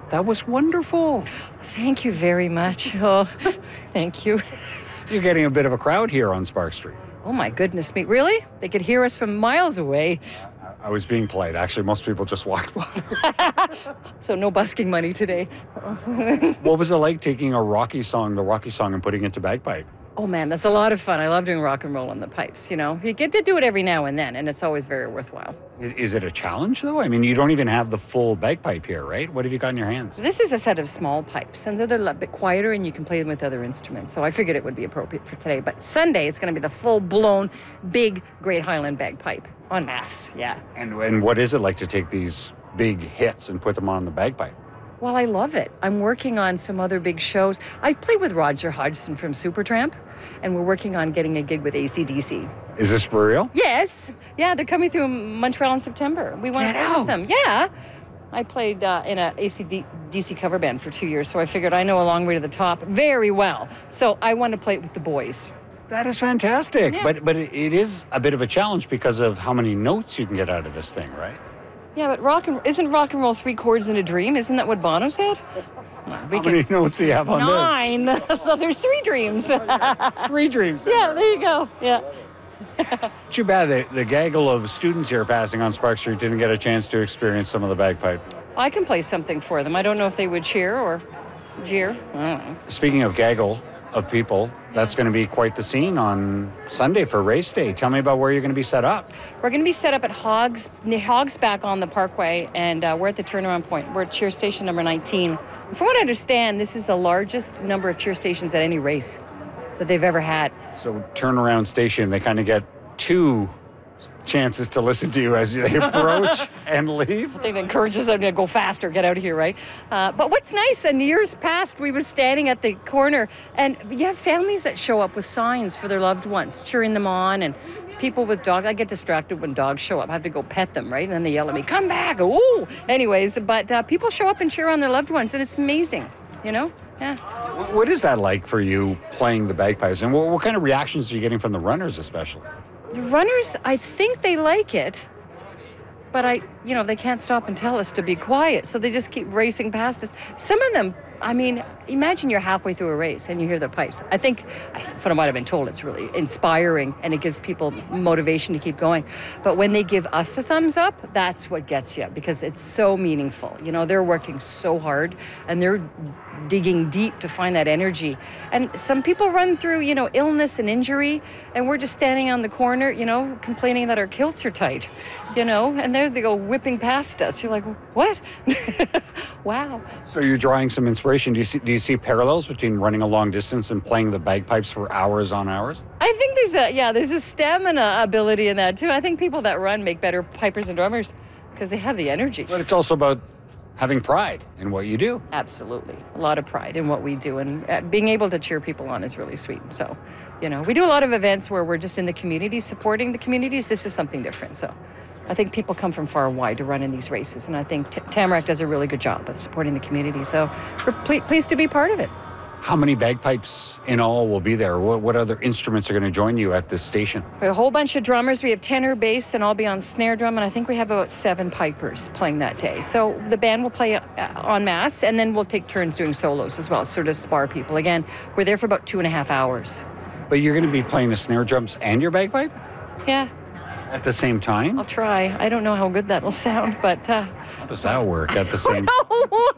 That was wonderful. Thank you very much. Oh, thank you. You're getting a bit of a crowd here on Spark Street. Oh, my goodness me. Really? They could hear us from miles away. I was being polite. Actually, most people just walked by. So no busking money today. What was it like taking a Rocky song, the Rocky song, and putting it to bagpipe? Oh, man, that's a lot of fun. I love doing rock and roll on the pipes, you know. You get to do it every now and then, and it's always very worthwhile. Is it a challenge, though? I mean, you don't even have the full bagpipe here, right? What have you got in your hands? This is a set of small pipes, and they're a little bit quieter, and you can play them with other instruments. So I figured it would be appropriate for today. But Sunday, it's going to be the full-blown, big Great Highland bagpipe en masse, yeah. And what is it like to take these big hits and put them on the bagpipe? Well, I love it. I'm working on some other big shows. I played with Roger Hodgson from Supertramp, and we're working on getting a gig with AC/DC. Is this for real? Yes. Yeah, they're coming through Montreal in September. We want to play with them. Yeah. I played in a AC/DC cover band for 2 years, so I figured I know A Long Way to the Top very well. So I want to play it with the boys. That is fantastic. Yeah. But it is a bit of a challenge because of how many notes you can get out of this thing, right? Yeah, but isn't rock and roll 3 chords in a dream? Isn't that what Bono said? How many notes do you have on 9. So there's 3 dreams. this? 3 dreams. Yeah, there you go. Yeah. Too bad the gaggle of students here passing on Spark Street didn't get a chance to experience some of the bagpipe. I can play something for them. I don't know if they would cheer or jeer. I don't know. Speaking of gaggle of people, that's going to be quite the scene on Sunday for race day. Tell me about where you're going to be set up. We're going to be set up at Hogs back on the Parkway, and we're at the turnaround point. We're at cheer station number 19. From what I understand, this is the largest number of cheer stations at any race that they've ever had. So turnaround station, they kind of get 2 chances to listen to you as they approach and leave. I think it encourages them to go faster, get out of here, right? But what's nice, in years past, we were standing at the corner, and you have families that show up with signs for their loved ones, cheering them on, and people with dogs. I get distracted when dogs show up. I have to go pet them, right? And then they yell at me, come back, ooh! Anyways, but people show up and cheer on their loved ones, and it's amazing, you know? Yeah. What is that like for you playing the bagpipes? And what kind of reactions are you getting from the runners especially? The runners, I think they like it, but they can't stop and tell us to be quiet, so they just keep racing past us. Some of them, I mean, imagine you're halfway through a race and you hear the pipes. I think, from what I've been told, it's really inspiring and it gives people motivation to keep going. But when they give us the thumbs up, that's what gets you, because it's so meaningful. You know, they're working so hard and they're digging deep to find that energy. And some people run through, illness and injury, and we're just standing on the corner, complaining that our kilts are tight, and there they go whipping past us. You're like, what? Wow. So you're drawing some inspiration. Do you see parallels between running a long distance and playing the bagpipes for hours on hours? I think there's a stamina ability in that too. I think people that run make better pipers and drummers because they have the energy. But it's also about having pride in what you do. Absolutely. A lot of pride in what we do, and being able to cheer people on is really sweet. So, we do a lot of events where we're just in the community, supporting the communities. This is something different. So I think people come from far and wide to run in these races, and I think Tamarack does a really good job of supporting the community. So we're pleased to be part of it. How many bagpipes in all will be there? What other instruments are going to join you at this station? We have a whole bunch of drummers. We have tenor, bass, and I'll be on snare drum, and I think we have about 7 pipers playing that day. So the band will play en masse, and then we'll take turns doing solos as well, sort of spar people. Again, we're there for about 2.5 hours. But you're going to be playing the snare drums and your bagpipe? Yeah. At the same time? I'll try. I don't know how good that will sound, but... How does that work at the same time?